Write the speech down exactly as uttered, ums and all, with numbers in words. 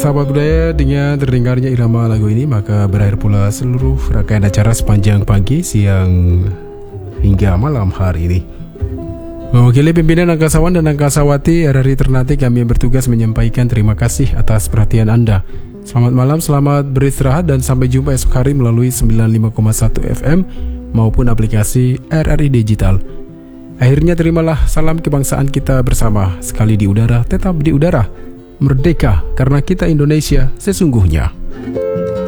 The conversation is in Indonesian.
sahabat budaya, dengan terdengarnya irama lagu ini maka berakhir pula seluruh rangkaian acara sepanjang pagi, siang hingga malam hari ini. Mewakili pimpinan angkasawan dan angkasawati R R I Ternate, kami yang bertugas menyampaikan terima kasih atas perhatian Anda. Selamat malam, selamat beristirahat, dan sampai jumpa esok hari melalui sembilan puluh lima koma satu F M maupun aplikasi R R I Digital. Akhirnya terimalah salam kebangsaan kita bersama, sekali di udara tetap di udara. Merdeka karena kita Indonesia sesungguhnya.